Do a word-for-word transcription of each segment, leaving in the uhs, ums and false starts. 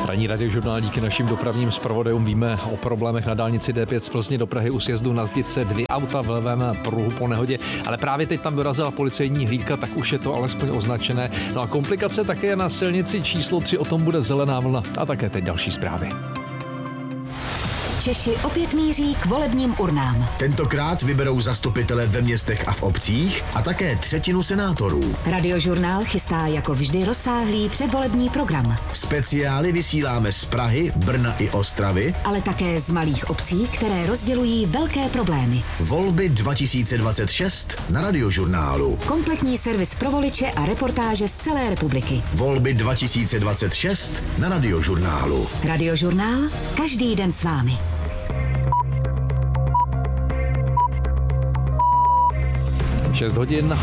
Ranní radiožurnál díky našim dopravním zpravodajům víme o problémech na dálnici D pět z Plzně do Prahy u sjezdu na Zdice, dvě auta v levém pruhu po nehodě, ale právě teď tam dorazila policejní hlídka, tak už je to alespoň označené. No a komplikace také na silnici číslo tři, o tom bude zelená vlna a také teď další zprávy. Češi opět míří k volebním urnám. Tentokrát vyberou zastupitele ve městech a v obcích a také třetinu senátorů. Radiožurnál chystá jako vždy rozsáhlý předvolební program. Speciály vysíláme z Prahy, Brna i Ostravy, ale také z malých obcí, které rozdělují velké problémy. Volby dva tisíce dvacet šest na Radiožurnálu. Kompletní servis pro voliče a reportáže z celé republiky. Volby dva tisíce dvacet šest na Radiožurnálu. Radiožurnál každý den s vámi. šest hodin.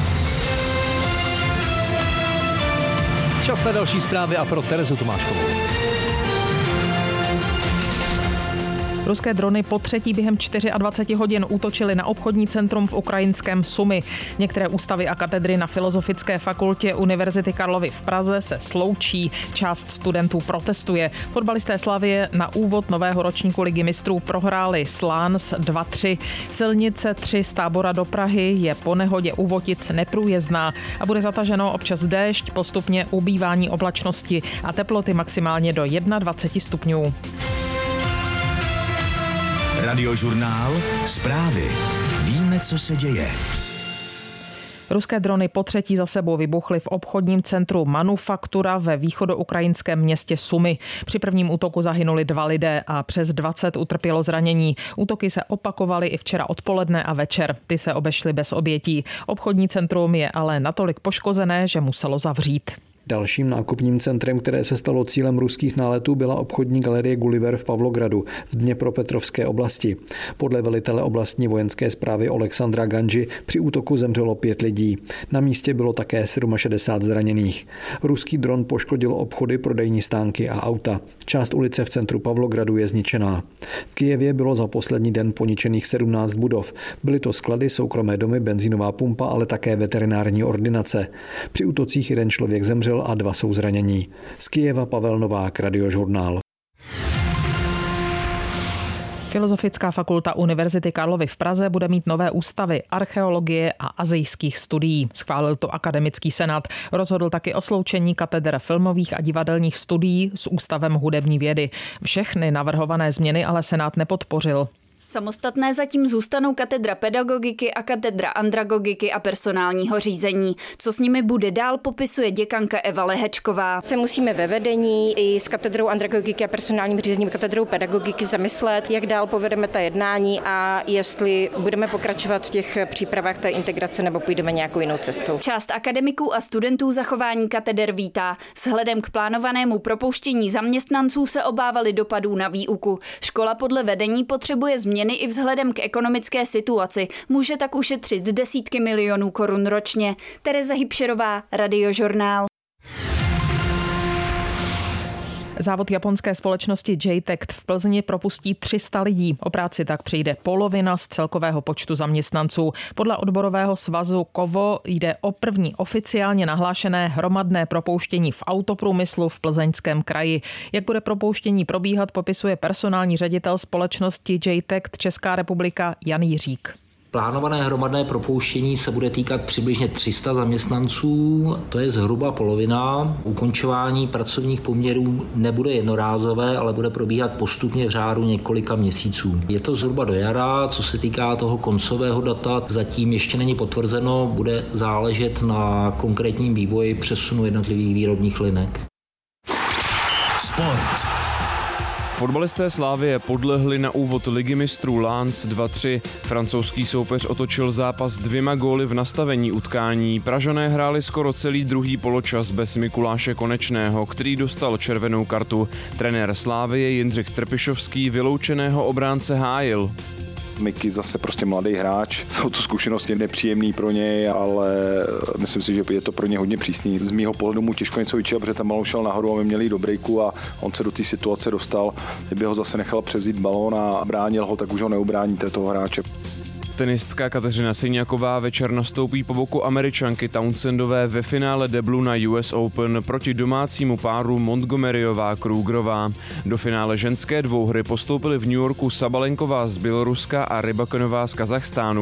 Čas na další zprávy a pro Terezu Tomáškovou. Ruské drony po třetí během dvacet čtyři hodin útočily na obchodní centrum v ukrajinském Sumy. Některé ústavy a katedry na Filozofické fakultě Univerzity Karlovy v Praze se sloučí. Část studentů protestuje. Fotbalisté Slavie na úvod nového ročníku Ligy mistrů prohráli s Lans dva tři. Silnice tři z Tábora do Prahy je po nehodě u Votic neprůjezdná a bude zataženo občas déšť, postupně ubývání oblačnosti a teploty maximálně do dvacet jedna stupňů. Radiožurnál, zprávy. Víme, co se děje. Ruské drony po třetí za sebou vybuchly v obchodním centru Manufaktura ve východoukrajinském městě Sumy. Při prvním útoku zahynuli dva lidé a přes dvacet utrpělo zranění. Útoky se opakovaly i včera odpoledne a večer. Ty se obešly bez obětí. Obchodní centrum je ale natolik poškozené, že muselo zavřít. Dalším nákupním centrem, které se stalo cílem ruských náletů, byla obchodní galerie Gulliver v Pavlogradu v Dněpropetrovské oblasti. Podle velitele oblastní vojenské správy Alexandra Ganži při útoku zemřelo pět lidí. Na místě bylo také šedesát sedm zraněných. Ruský dron poškodil obchody, prodejní stánky a auta. Část ulice v centru Pavlogradu je zničená. V Kyjevě bylo za poslední den poničených sedmnáct budov. Byly to sklady, soukromé domy, benzínová pumpa, ale také veterinární ordinace. Při útocích jeden člověk zemřel a dva jsou zranění. Z Kyjeva Pavel Novák, Radiožurnál. Filozofická fakulta Univerzity Karlovy v Praze bude mít nové ústavy archeologie a asijských studií. Schválil to akademický senát. Rozhodl taky o sloučení kateder filmových a divadelních studií s ústavem hudební vědy. Všechny navrhované změny ale senát nepodpořil. Samostatné zatím zůstanou katedra pedagogiky a katedra andragogiky a personálního řízení. Co s nimi bude dál, popisuje děkanka Eva Lehečková. Se musíme ve vedení i s katedrou andragogiky a personálním řízením katedrou pedagogiky zamyslet, jak dál povedeme ta jednání a jestli budeme pokračovat v těch přípravách té integrace nebo půjdeme nějakou jinou cestou. Část akademiků a studentů zachování kateder vítá. Vzhledem k plánovanému propouštění zaměstnanců se obávali dopadů na výuku. Škola podle vedení potřebuje změny i vzhledem k ekonomické situaci. Může tak ušetřit desítky milionů korun ročně. Tereza Hybšerová, Radiožurnál. Závod japonské společnosti J T E C T v Plzni propustí tři sta lidí. O práci tak přijde polovina z celkového počtu zaměstnanců. Podle odborového svazu KOVO jde o první oficiálně nahlášené hromadné propouštění v autoprůmyslu v Plzeňském kraji. Jak bude propouštění probíhat, popisuje personální ředitel společnosti J T E C T Česká republika Jan Jiřík. Plánované hromadné propouštění se bude týkat přibližně tři sta zaměstnanců, to je zhruba polovina. Ukončování pracovních poměrů nebude jednorázové, ale bude probíhat postupně v řádu několika měsíců. Je to zhruba do jara, co se týká toho koncového data, zatím ještě není potvrzeno, bude záležet na konkrétním vývoji přesunu jednotlivých výrobních linek. Sport. Fotbalisté Slavie podlehli na úvod Ligy mistrů Lens dva tři. Francouzský soupeř otočil zápas dvěma góly v nastavení utkání. Pražané hráli skoro celý druhý poločas bez Mikuláše Konečného, který dostal červenou kartu. Trenér Slavie Jindřich Trpišovský vyloučeného obránce hájil. Miky zase prostě mladý hráč, jsou to zkušenosti nepříjemný pro něj, ale myslím si, že je to pro ně hodně přísný. Z mýho pohledu mu těžko něco vyčítat, protože ten balón šel nahoru a my měli do breaku a on se do té situace dostal. Kdyby ho zase nechal převzít balón a bránil ho, tak už ho neubráníte toho hráče. Tenistka Kateřina Siniaková večer nastoupí po boku Američanky Townsendové ve finále deblu na U S Open proti domácímu páru Montgomeryová Krugerová. Do finále ženské dvouhry postoupily v New Yorku Sabalenková z Běloruska a Rybakinová z Kazachstánu.